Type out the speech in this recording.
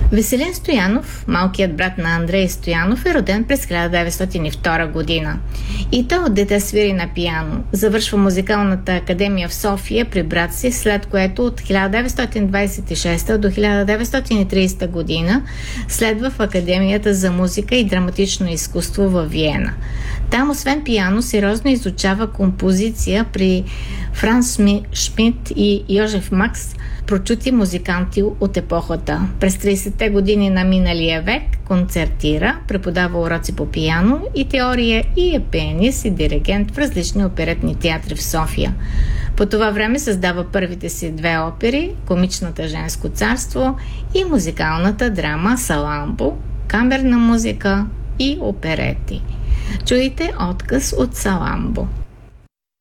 Веселин Стоянов, малкият брат на Андрей Стоянов, е роден през 1902 година. И той от дете свири на пиано. Завършва музикалната академия в София при брат си, след което от 1926 до 1930 година следва в Академията за музика и драматично изкуство във Виена. Там, освен пиано, сериозно изучава композиция при Франц Шмидт и Йожеф Макс, прочути музиканти от епохата. През 30-те години на миналия век концертира, преподава уроци по пиано и теория и е пианист и диригент в различни оперетни театри в София. По това време създава първите си две опери – Комичната женско царство и музикалната драма Саламбо, камерна музика и оперети. Чуйте отказ от Саламбо.